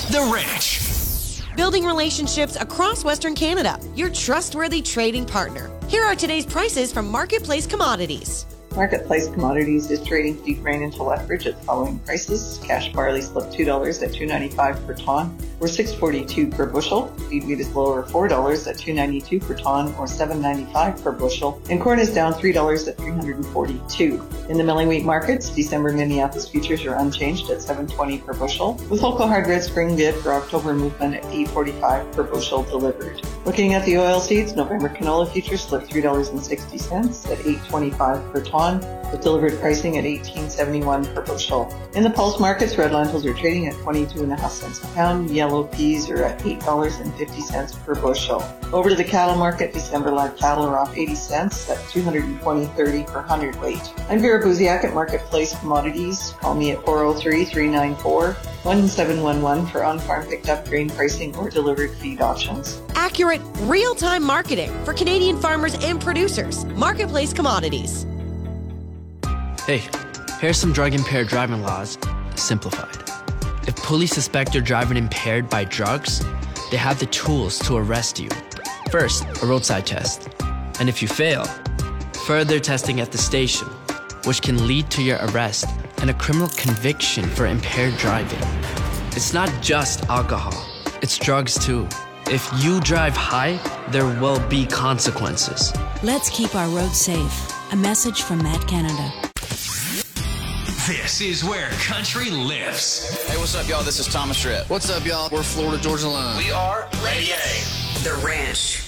The Ranch. Building relationships across Western Canada, your trustworthy trading partner. Here are today's prices from Marketplace Commodities. Marketplace Commodities is trading feed grain into Lethbridge at the following prices. Cash barley slipped $2 at $2.95 per ton, or $6.42 per bushel. Feed wheat is lower $4 at $2.92 per ton, or $7.95 per bushel. And corn is down $3 at $342. In the milling wheat markets, December Minneapolis futures are unchanged at $7.20 per bushel, with local hard red spring bid for October movement at $8.45 per bushel delivered. Looking at the oilseeds, November canola futures slipped $3.60 at $8.25 per ton, with delivered pricing at $18.71 per bushel. In the pulse markets, red lentils are trading at 22.5 cents a pound. Yellow peas are at $8.50 per bushel. Over to the cattle market, December live cattle are off 80 cents at $220.30 per hundredweight. I'm Vera Buziak at Marketplace Commodities. Call me at 403-394-1711 for on-farm picked up grain pricing or delivered feed options. Accurate, real-time marketing for Canadian farmers and producers. Marketplace Commodities. Hey, here's some drug-impaired driving laws, simplified. If police suspect you're driving impaired by drugs, they have the tools to arrest you. First, a roadside test. And if you fail, further testing at the station, which can lead to your arrest and a criminal conviction for impaired driving. It's not just alcohol, it's drugs too. If you drive high, there will be consequences. Let's keep our roads safe. A message from Matt Canada. This is where country lives. Hey, what's up, y'all? This is Thomas Tripp. What's up, y'all? We're Florida Georgia Line. We are Radio. The Ranch.